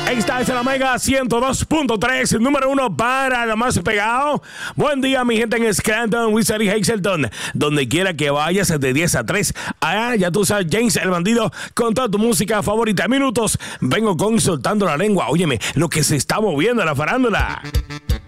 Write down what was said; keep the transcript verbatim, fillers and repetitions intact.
Esta es la Mega ciento dos punto tres, número uno para la más pegado. Buen día, mi gente en Scranton, Wizard y Hazleton. Donde quiera que vayas, de diez a tres. Ah, ya tú sabes, James el Bandido, con toda tu música favorita. Minutos, vengo con Soltando la Lengua. Óyeme, lo que se está moviendo en la farándula.